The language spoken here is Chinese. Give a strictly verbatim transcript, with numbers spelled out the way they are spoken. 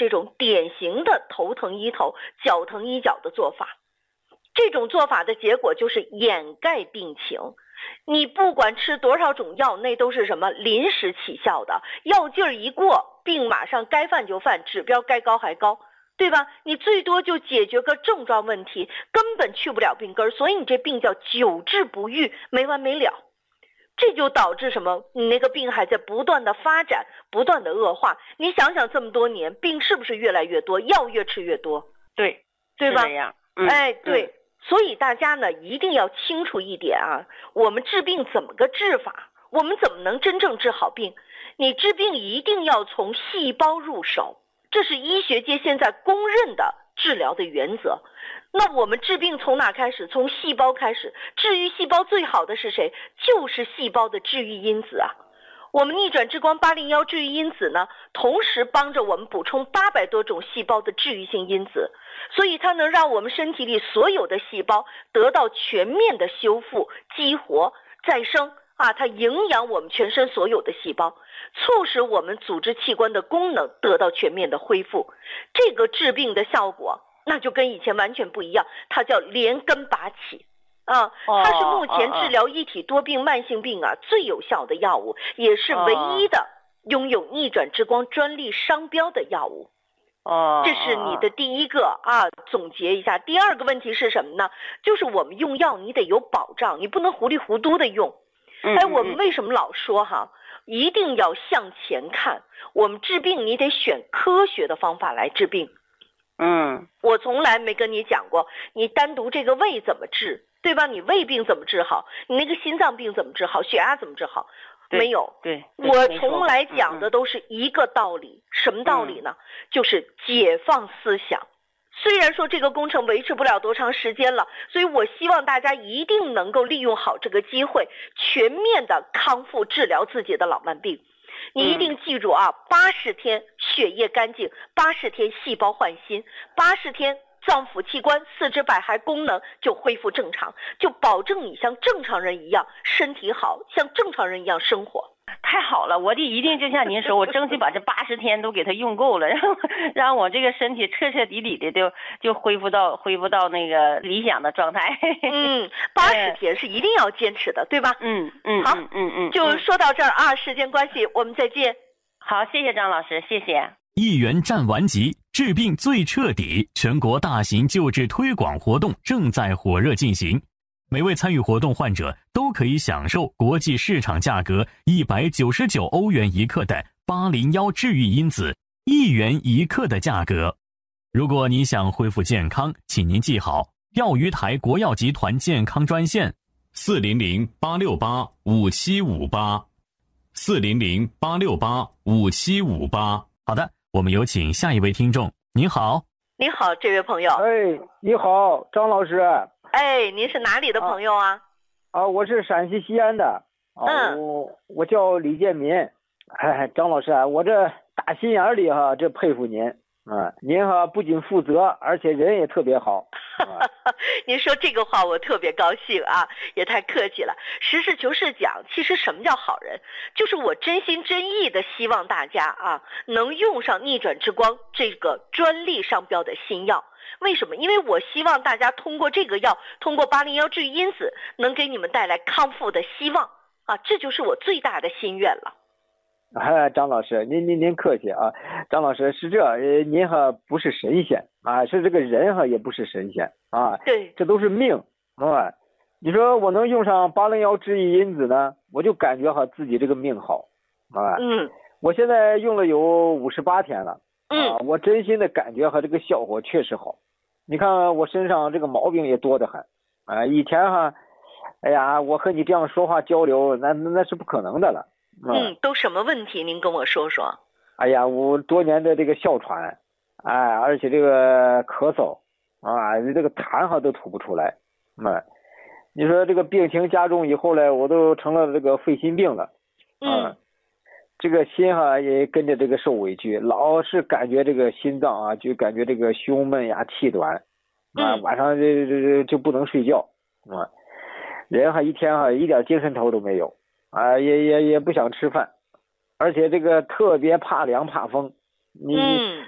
这种典型的头疼医头、脚疼医脚的做法。这种做法的结果就是掩盖病情。你不管吃多少种药，那都是什么临时起效的，药劲儿一过，病马上该犯就犯，指标该高还高，对吧？你最多就解决个症状问题，根本去不了病根儿，所以你这病叫久治不愈，没完没了。这就导致什么？你那个病还在不断的发展，不断的恶化。你想想这么多年，病是不是越来越多，药越吃越多？ 对， 对吧？ 是这样。嗯、 哎，对。 嗯所以大家呢一定要清楚一点啊，我们治病怎么个治法？我们怎么能真正治好病？你治病一定要从细胞入手，这是医学界现在公认的治疗的原则。那我们治病从哪开始？从细胞开始。治愈细胞最好的是谁？就是细胞的治愈因子啊。我们逆转之光八零一治愈因子呢，同时帮着我们补充八百多种细胞的治愈性因子，所以它能让我们身体里所有的细胞得到全面的修复、激活、再生啊，它营养我们全身所有的细胞，促使我们组织器官的功能得到全面的恢复。这个治病的效果，那就跟以前完全不一样，它叫连根拔起。啊，它是目前治疗一体多病、慢性病啊最有效的药物，也是唯一的拥有逆转之光专利商标的药物。 哦， 这是你的第一个啊，总结一下。第二个问题是什么呢？就是我们用药你得有保障，你不能糊里糊涂的用。哎，我们为什么老说哈，一定要向前看？我们治病你得选科学的方法来治病。 嗯， 我从来没跟你讲过，你单独这个胃怎么治，对吧？你胃病怎么治好？你那个心脏病怎么治好？血压怎么治好？没有。 对， 我从来讲的都是一个道理。什么道理呢？就是解放思想。虽然说这个工程维持不了多长时间了，所以我希望大家一定能够利用好这个机会，全面的康复治疗自己的老慢病。你一定记住啊，八十天血液干净，八十天细胞换新，八十天脏腑器官、四肢百骸功能就恢复正常，就保证你像正常人一样身体好，像正常人一样生活。 太好了，我的一定就像您说，我争取把这八十天都给他用够了，然后让我这个身体彻彻底底的就就恢复到恢复到那个理想的状态。 嗯，八十天是一定要坚持的，对吧？ 嗯嗯， 好， 嗯嗯嗯， 就说到这儿啊，时间关系，我们再见。 好，谢谢张老师，谢谢。 一元战完集，治病最彻底，全国大型救治推广活动正在火热进行。每位参与活动患者都可以享受国际市场价格一百九十九欧元一克的八零一治愈因子，一元一克的价格。如果你想恢复健康，请您记好药鱼台国药集团健康专线四零零八六八五七五八四零零八六八五七五八。好的，我们有请下一位听众。您好。 你好，这位朋友。 哎，你好，张老师。 哎，您是哪里的朋友啊？ 啊，我是陕西西安的。啊、 嗯， 我我叫李建民。哎，张老师啊，我这打心眼里哈，这佩服您啊！您哈不仅负责，而且人也特别好。啊、 您说这个话我特别高兴啊，也太客气了。实事求是讲，其实什么叫好人？就是我真心真意的希望大家啊，能用上逆转之光这个专利商标的新药。为什么？因为我希望大家通过这个药，通过八零一治愈因子，能给你们带来康复的希望啊！这就是我最大的心愿了。 哎，张老师，您您您客气啊！张老师是这，呃，您哈不是神仙啊，是这个人哈也不是神仙啊， 对， 这都是命啊！你说我能用上八零一治愈因子呢，我就感觉哈自己这个命好啊。 嗯， 我现在用了有五十八天了。 嗯， 啊，我真心的感觉和这个效果确实好。你看我身上这个毛病也多得很，啊，以前哈，哎呀，我和你这样说话交流，那那是不可能的了。 嗯，嗯都什么问题？您跟我说说。 哎呀，我多年的这个哮喘，哎，而且这个咳嗽，啊，这个痰哈都吐不出来，嗯，你说这个病情加重以后呢，我都成了这个肺心病了， 嗯。 嗯，这个心哈也跟着这个受委屈，老是感觉这个心脏啊，就感觉这个胸闷呀、气短，啊， 嗯、 晚上这这就不能睡觉，啊，人哈一天哈一点精神头都没有，啊，也也也不想吃饭，而且这个特别怕凉怕风，你、 嗯、